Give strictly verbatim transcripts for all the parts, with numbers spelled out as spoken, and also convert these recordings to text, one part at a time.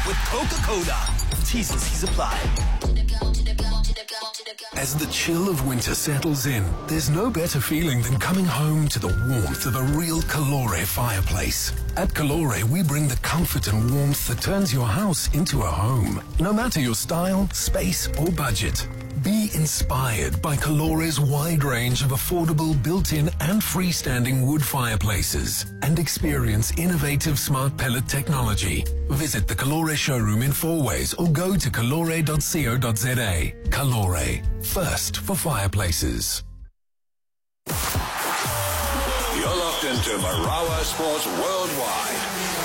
with Coca-Cola. T's and C's apply. As the chill of winter settles in, there's no better feeling than coming home to the warmth of a real Calore fireplace. At Calore, we bring the comfort and warmth that turns your house into a home, no matter your style, space, or budget. Be inspired by Calore's wide range of affordable built-in and freestanding wood fireplaces and experience innovative smart pellet technology. Visit the Calore showroom in Fourways or go to calore dot co dot za. Calore, first for fireplaces. You're locked into Marawa Sports Worldwide.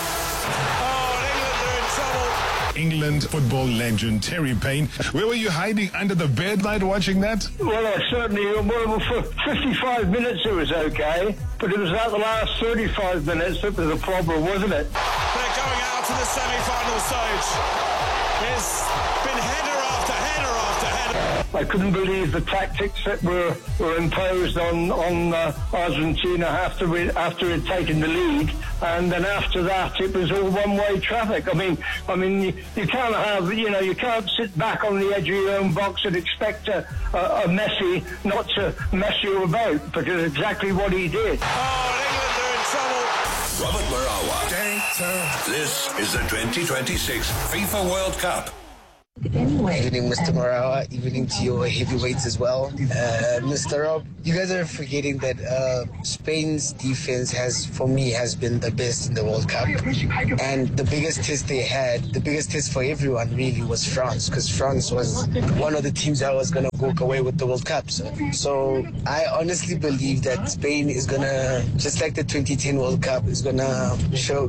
England football legend Terry Payne. Where were you hiding under the bed night watching that? Well, I certainly, well, for fifty-five minutes it was okay, but it was at the last thirty-five minutes that was the problem, wasn't it? They're going out to the semi-final stage. There's been header after header after header. I couldn't believe the tactics that were, were imposed on on uh, Argentina after we after it taken the lead, and then after that it was all one-way traffic. I mean, I mean, you, you can't have, you know, you can't sit back on the edge of your own box and expect a, a, a Messi not to mess you about, because it's exactly what he did. Oh, England are in trouble. Robert Marawa. This is the twenty twenty-six FIFA World Cup. Anyway. Evening, Mister Marawa. Evening to your heavyweights as well. Uh, Mister Rob, you guys are forgetting that uh, Spain's defense has, for me, has been the best in the World Cup. And the biggest test they had, the biggest test for everyone really was France, because France was one of the teams that was going to walk away with the World Cup. So, so I honestly believe that Spain is going to, just like the twenty ten World Cup, is going to show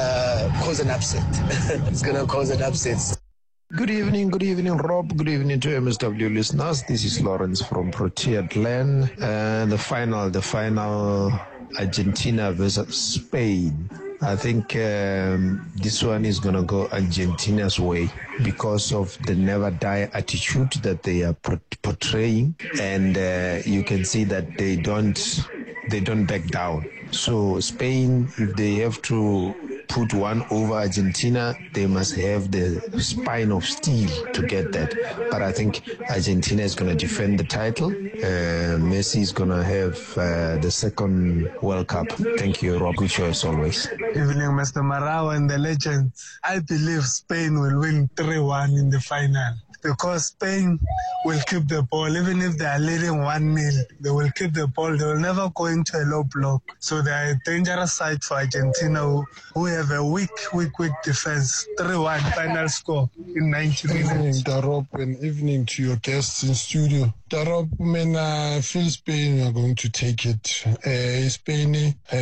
uh, cause an upset. It's going to cause an upset. Good evening, good evening, Rob. Good evening to M S W listeners. This is Lawrence from Protea Glen. Uh, the final, the final Argentina versus Spain. I think um, this one is going to go Argentina's way because of the never die attitude that they are portraying. And uh, you can see that they don't, they don't back down. So Spain, if they have to put one over Argentina, they must have the spine of steel to get that. But I think Argentina is going to defend the title. Uh, Messi is going to have uh, the second World Cup. Thank you, Rob. Good show as always. Evening, Mister Marawa and the legends. I believe Spain will win three one in the final, because Spain will keep the ball. Even if they are leading one nil, they will keep the ball. They will never go into a low block. So they are a dangerous side for Argentina, who, who have a weak, weak, weak defense. three one final score in ninety minutes. Evening, Darop, and evening to your guests in studio. Darop, man, I feel Spain are going to take it. Uh, Spain,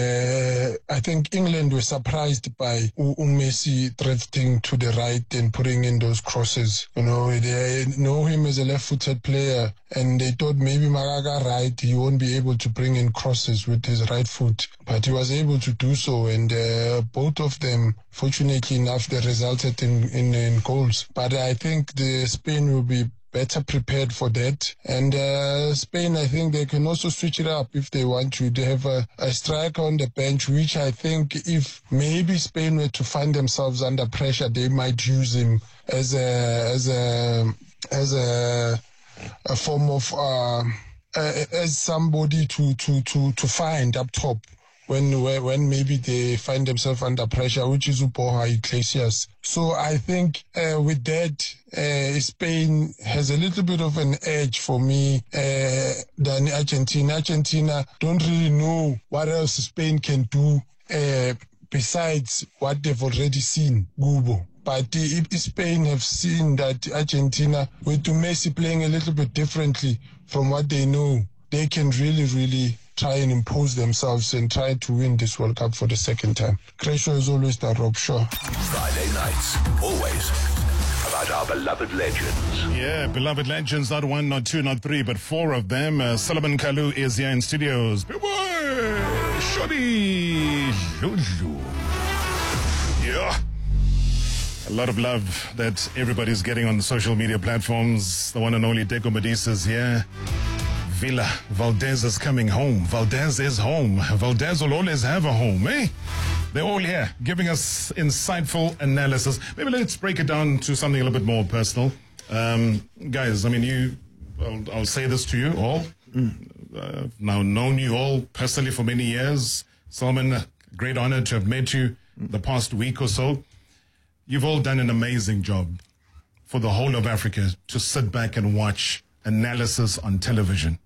uh, I think England were surprised by U- Messi drifting to the right and putting in those crosses. You know, they know him as a left-footed player, and they thought maybe Maraga right, he won't be able to bring in crosses with his right foot, but he was able to do so, and uh, both of them, fortunately enough, they resulted in, in, in goals. But I think the Spain will be better prepared for that. And uh, Spain, I think they can also switch it up if they want to. They have a, a striker on the bench, which I think if maybe Spain were to find themselves under pressure, they might use him as a as a as a, a form of uh, uh, as somebody to to to to find up top when when maybe they find themselves under pressure, which is Upoha Iglesias. So I think uh, with that, uh, Spain has a little bit of an edge for me uh, than Argentina. Argentina don't really know what else Spain can do uh, besides what they've already seen, Gubo. But if Spain have seen that Argentina, with Messi playing a little bit differently from what they know, they can really, really try and impose themselves and try to win this World Cup for the second time. Cresho is always the Rob Shaw. Friday nights, always about our beloved legends. Yeah, beloved legends, not one, not two, not three, but four of them. Uh, Solomon Kalu is here in studios. Big boy, Shodi Lulu. Yeah. A lot of love that everybody's getting on the social media platforms. The one and only Deco Medisa's here. Villa, Valdez is coming home. Valdez is home. Valdez will always have a home, eh? They're all here, giving us insightful analysis. Maybe let's break it down to something a little bit more personal. Um, guys, I mean, you, I'll, I'll say this to you all. Mm. Uh, I've now known you all personally for many years. Solomon, great honor to have met you the past week or so. You've all done an amazing job for the whole of Africa to sit back and watch analysis on television.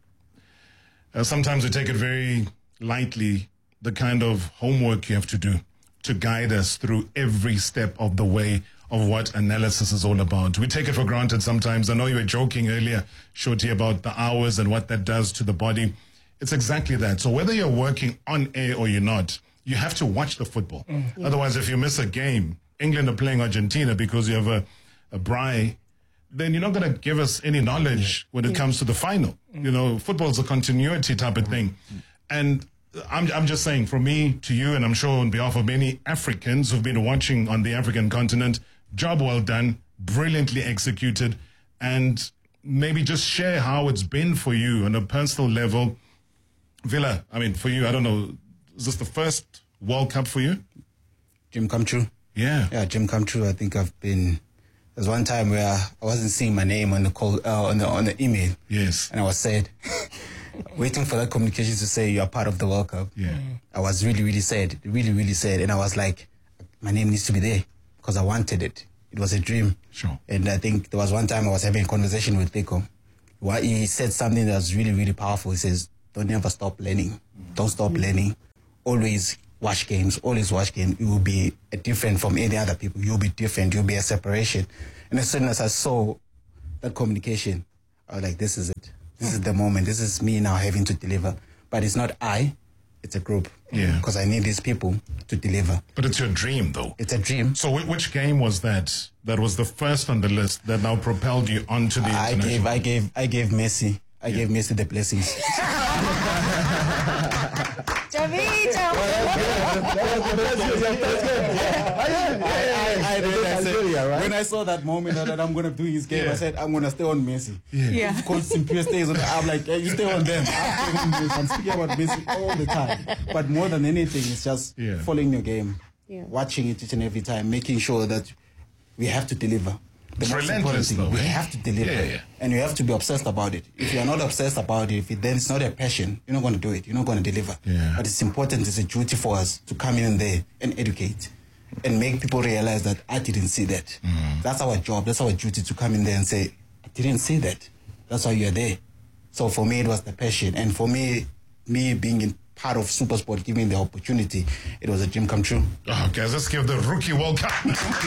Uh, sometimes we take it very lightly, the kind of homework you have to do to guide us through every step of the way of what analysis is all about. We take it for granted sometimes. I know you were joking earlier, Shorty, about the hours and what that does to the body. It's exactly that. So whether you're working on air or you're not, you have to watch the football. Mm. Yeah. Otherwise, if you miss a game, England are playing Argentina because you have a, a braai, then you're not going to give us any knowledge when it yeah. comes to the final. Mm. You know, football's a continuity type of thing. Mm. And I'm, I'm just saying, from me to you, and I'm sure on behalf of many Africans who've been watching on the African continent, job well done, brilliantly executed, and maybe just share how it's been for you on a personal level. Villa, I mean, for you, I don't know, is this the first World Cup for you? Dream come true. Yeah. Yeah, dream come true. I think I've been... There's one time where I wasn't seeing my name on the call, uh, on the on the email. Yes. And I was sad. Waiting for that communication to say you're part of the World Cup. Yeah. I was really, really sad. Really, really sad. And I was like, my name needs to be there because I wanted it. It was a dream. Sure. And I think there was one time I was having a conversation with Pico. He said something that was really, really powerful. He says, don't ever stop learning. Don't stop learning. Always watch games. Always watch games. You will be different from any other people. You'll be different. You'll be a separation. And as soon as I saw that communication, I was like, this is it. This is the moment. This is me now having to deliver. But it's not I. It's a group. Yeah. Because I need these people to deliver. But it's your dream, though. It's a dream. So which game was that? That was the first on the list that now propelled you onto the I international? gave, I gave, I gave Messi. I yeah. gave Messi the blessings. When I saw that moment that I'm going to do his game, yeah. I said, I'm going to stay on Messi. Yeah. yeah. Coach Simpia stays on, I'm like, hey, you stay on them. I'm, on I'm speaking about Messi all the time. But more than anything, it's just yeah. following your game, yeah. watching it each and every time, making sure that we have to deliver. The it's relentless, though. We eh? have to deliver. Yeah, yeah. And you have to be obsessed about it. If you're not obsessed about it, if it, then it's not a passion, you're not going to do it. You're not going to deliver. Yeah. But it's important, it's a duty for us to come in there and educate and make people realize that I didn't see that. Mm. That's our job. That's our duty, to come in there and say, I didn't see that. That's why you're there. So for me, it was the passion. And for me, me being in part of SuperSport, giving the opportunity, it was a dream come true. Oh, guys, let's give the rookie World Cup.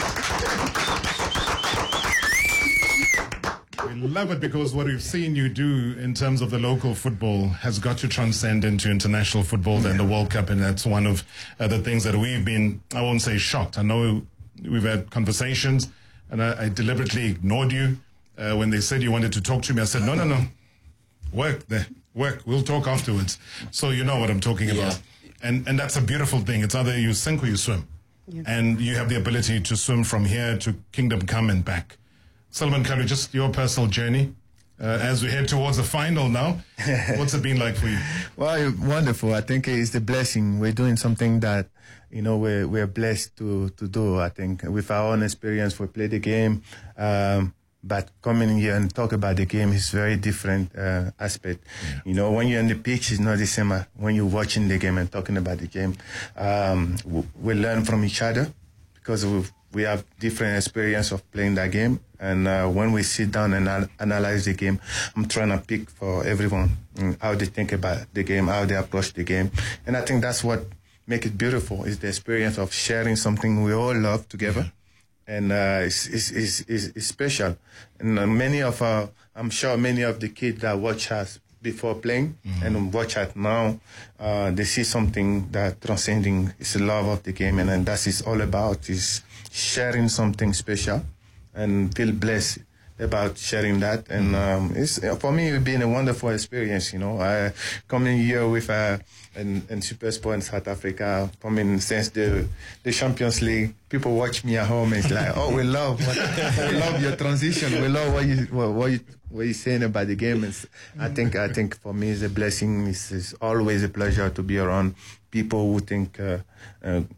We love it because what we've seen you do in terms of the local football has got to transcend into international football yeah. and the World Cup, and that's one of uh, the things that we've been, I won't say shocked. I know we've had conversations, and I, I deliberately ignored you uh, when they said you wanted to talk to me. I said, no, no, no, work there, work. We'll talk afterwards. So you know what I'm talking yeah. about. And, and that's a beautiful thing. It's either you sink or you swim. Yeah. And you have the ability to swim from here to Kingdom Come and back. Solomon Kalu, just your personal journey uh, as we head towards the final now. What's it been like for you? Well, wonderful. I think it's a blessing. We're doing something that, you know, we're, we're blessed to, to do. I think with our own experience, we play the game. Um, but coming here and talk about the game is very different uh, aspect. Yeah. You know, when you're on the pitch, it's not the same as when you're watching the game and talking about the game. Um, we learn from each other because we've We have different experience of playing that game, and uh, when we sit down and an- analyze the game, I'm trying to pick for everyone how they think about the game, how they approach the game, and I think that's what makes it beautiful, is the experience of sharing something we all love together, and uh, it's, it's, it's, it's, it's special. And uh, many of our, I'm sure many of the kids that watch us before playing mm-hmm. and watch it now, uh, they see something that transcending is the love of the game, and, and that's it's all about, is sharing something special, and feel blessed about sharing that. And um, it's, for me, it's been a wonderful experience. You know, I coming here with uh, in, in SuperSport in South Africa, coming since the the Champions League. People watch me at home and it's like, oh, we love, what, we love your transition. We love what you what, what you what you're saying about the game. And I think I think for me, it's a blessing. It's, it's always a pleasure to be around people who think. Uh, uh,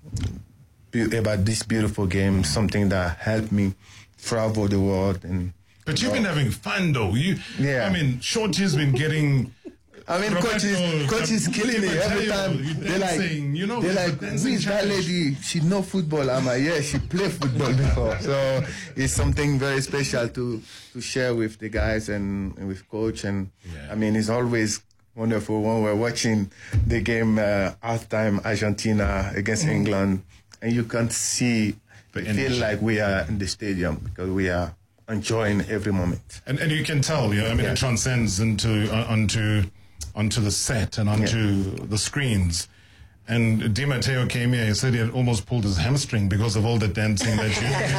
be- about this beautiful game, something that helped me travel the world. And But you've been having fun, though. You, yeah. I mean, Shorty's been getting... I mean, coach is, coach is killing it every time. They're like, you know, they're like, who is that lady? She know football. I'm like, yeah, she played football before. So it's something very special to to share with the guys and, and with coach. And yeah. I mean, it's always wonderful when we're watching the game uh, halftime Argentina against mm. England, and you can see, feel like we are in the stadium because we are enjoying every moment. And and you can tell, you know, I mean, yeah. it transcends into uh, onto. onto the set and onto yeah. the screens. And Di Matteo came here, he said he had almost pulled his hamstring because of all the dancing that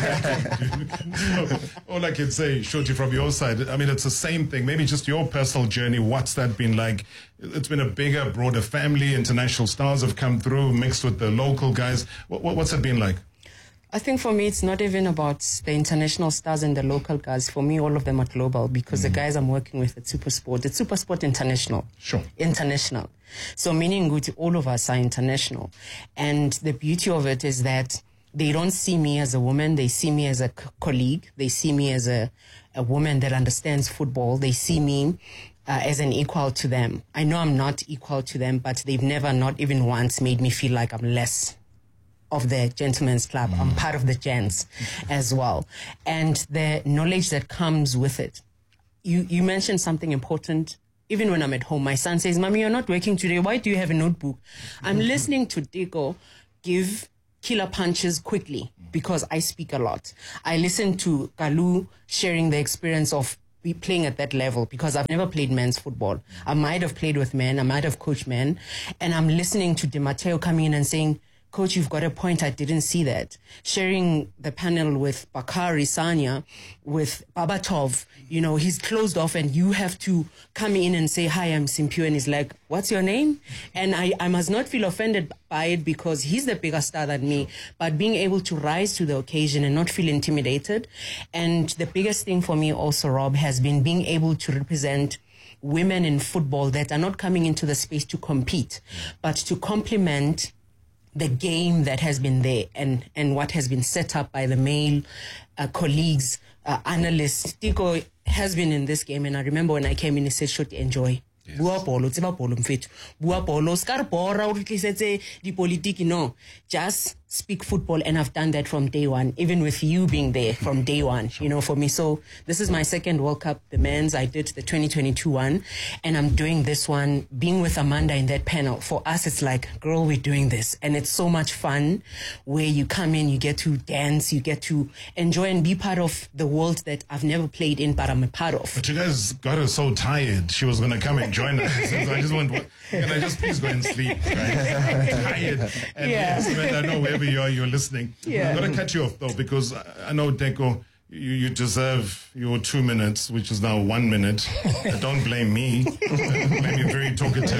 you so, all I can say, Shorty, from your side, I mean, it's the same thing. Maybe just your personal journey, what's that been like? It's been a bigger, broader family, international stars have come through, mixed with the local guys. What, what's it been like? I think for me, it's not even about the international stars and the local guys. For me, all of them are global because mm-hmm. the guys I'm working with at Supersport, it's Supersport International. Sure. International. So meaning good, all of us are international. And the beauty of it is that they don't see me as a woman. They see me as a co- colleague. They see me as a, a woman that understands football. They see me uh, as an equal to them. I know I'm not equal to them, but they've never, not even once, made me feel like I'm less of the gentleman's club. Mm. I'm part of the gents as well. And the knowledge that comes with it. You you mentioned something important. Even when I'm at home, my son says, Mommy, you're not working today. Why do you have a notebook? I'm listening to Teko give killer punches quickly because I speak a lot. I listen to Kalu sharing the experience of be playing at that level because I've never played men's football. I might have played with men. I might have coached men. And I'm listening to Di Matteo coming in and saying, Coach, you've got a point. I didn't see that. Sharing the panel with Bakari Sanya, with Babatov, you know, he's closed off and you have to come in and say, hi, I'm Simpiwe. And he's like, what's your name? And I, I must not feel offended by it because he's the bigger star than me, but being able to rise to the occasion and not feel intimidated. And the biggest thing for me also, Rob, has been being able to represent women in football that are not coming into the space to compete, but to complement the game that has been there and, and what has been set up by the male uh, colleagues, uh, analysts. Teko has been in this game, and I remember when I came in, he said, should enjoy. Yes. Bua polo, tseba polo mfethu. Bua polo, skar bora, uri tlisetse di politiki, no. Just speak football, and I've done that from day one, even with you being there from day one, you know, for me. So this is my second World Cup, the men's. I did the twenty twenty-two one, and I'm doing this one, being with Amanda in that panel. For us, it's like, girl, we're doing this. And it's so much fun where you come in, you get to dance, you get to enjoy and be part of the world that I've never played in, but I'm a part of. But you guys got her so tired, she was going to come and join us. So I just went, can I just please go and sleep? Right? I'm tired. And Yeah. yes, man, I know wherever you are, you're listening. Yeah. I'm going to cut you off, though, because I I know, Teko, you, you deserve your two minutes, which is now one minute. Uh, don't blame me. Blame you very talkative.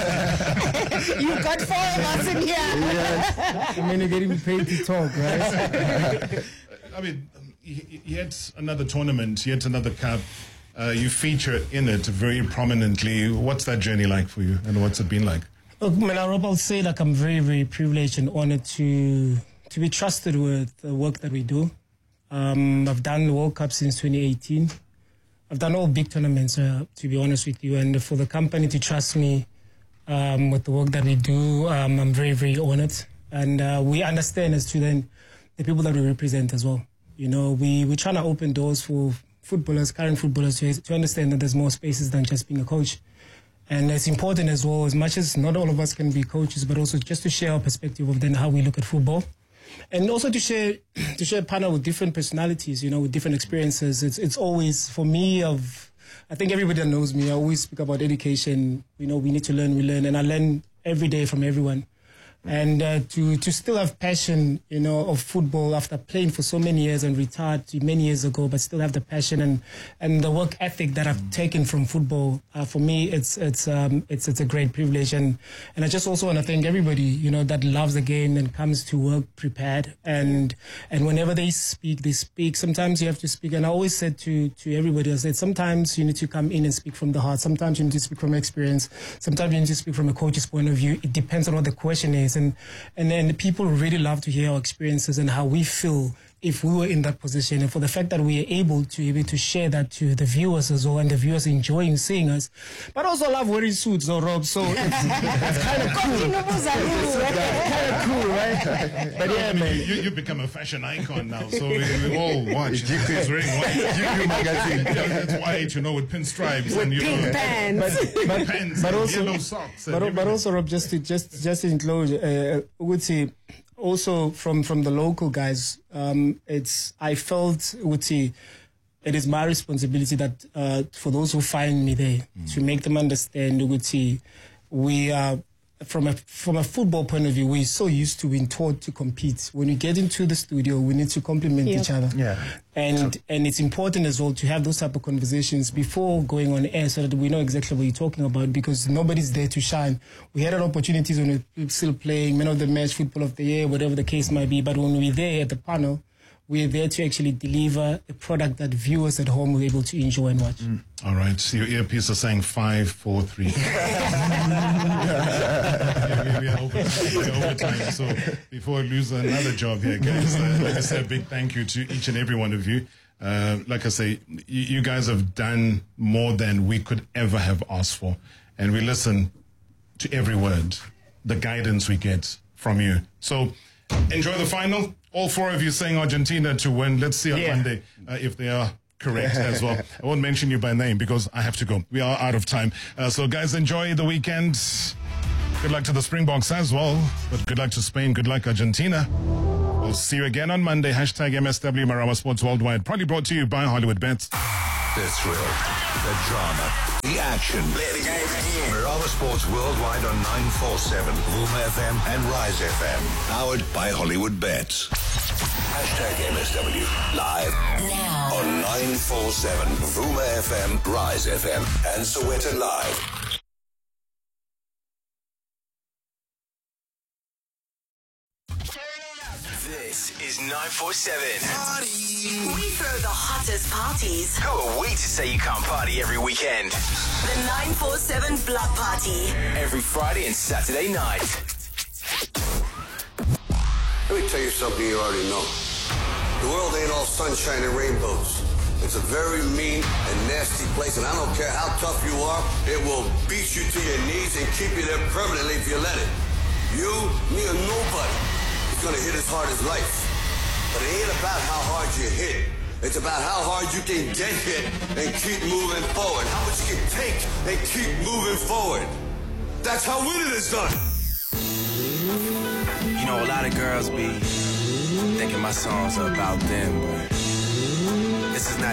Man. You got four of us in here. Yes. I mean, you're getting paid to talk, right? I mean, yet another tournament, yet another cup. Uh, you feature in it very prominently. What's that journey like for you, and what's it been like? Look, man, I'll say like I'm very, very privileged and honored to to be trusted with the work that we do. Um, I've done the World Cup since twenty eighteen. I've done all big tournaments, uh, to be honest with you. And for the company to trust me um, with the work that we do, um, I'm very, very honored. And uh, we understand as to then the people that we represent as well. You know, we, we're trying to open doors for footballers, current footballers, to, to understand that there's more spaces than just being a coach. And it's important as well, as much as not all of us can be coaches, but also just to share our perspective of then how we look at football. And also to share to share a panel with different personalities, you know, with different experiences. It's it's always, for me, of I think everybody that knows me, I always speak about education. You know, we need to learn, we learn. And I learn every day from everyone. And uh, to, to still have passion, you know, of football after playing for so many years and retired many years ago, but still have the passion and, and the work ethic that I've taken from football. Uh, for me, it's it's um it's it's a great privilege, and and I just also want to thank everybody, you know, that loves the game and comes to work prepared. And and whenever they speak, they speak. Sometimes you have to speak, and I always said to to everybody, I said sometimes you need to come in and speak from the heart. Sometimes you need to speak from experience. Sometimes you need to speak from a coach's point of view. It depends on what the question is. nice. And, and then people really love to hear our experiences and how we feel if we were in that position, and for the fact that we are able to able to share that to the viewers as well, and the viewers enjoying seeing us. But also I love wearing suits, though, Rob, so it's, it's kind of cool. Kind of cool, right? But yeah, man. You, you become a fashion icon now, so we, we all watch. G Q is wearing white. G Q magazine. Yeah, that's white, you know, with pinstripes with and you pink know, pants, but, but, pants but and also, yellow socks. But, but, but also, Rob, just to just just in closure, uh, I would say. Also, from, from the local guys, um, it's I felt would say it is my responsibility that uh, for those who find me there mm. to make them understand. Would say we are from a from a football point of view, we're so used to being taught to compete. When we get into the studio, we need to complement yep. each other. Yeah, and True. and it's important as well to have those type of conversations before going on air, so that we know exactly what you're talking about. Because nobody's there to shine. We had opportunities when we were still playing Man of the Match, Football of the Year, whatever the case might be. But when we're there at the panel, we're there to actually deliver a product that viewers at home will be able to enjoy and watch. Mm. All right, so your earpiece is saying five, four, three. yeah, we, we are overtime, we are overtime. So before I lose another job here, guys, uh, like I said, a big thank you to each and every one of you. Uh, like I say, you, you guys have done more than we could ever have asked for. And we listen to every word, the guidance we get from you. So enjoy the final. All four of you saying Argentina to win. Let's see on yeah. Monday uh, if they are correct as well. I won't mention you by name because I have to go. We are out of time. Uh, so, guys, enjoy the weekend. Good luck to the Springboks as well. But good luck to Spain. Good luck, Argentina. We'll see you again on Monday. Hashtag M S W Marawa Sports Worldwide. Probably brought to you by Hollywood Bets. The thrill, the drama, the action. Play the game again. Marawa Sports Worldwide on nine forty-seven, Vuma F M and Rise F M. Powered by Hollywood Bets. Hashtag M S W. Live now on nine forty-seven, Vuma F M, Rise F M, and Soweto Live. This is nine forty-seven. Party. We throw the hottest parties. Who are we to say you can't party every weekend? The nine forty-seven Block Party. Every Friday and Saturday night. Let me tell you something you already know. The world ain't all sunshine and rainbows. It's a very mean and nasty place, and I don't care how tough you are, it will beat you to your knees and keep you there permanently if you let it. You, me, or nobody is going to hit as hard as life. But it ain't about how hard you hit. It's about how hard you can get hit and keep moving forward. How much you can take and keep moving forward. That's how winning is done. You know, a lot of girls be thinking my songs are about them, but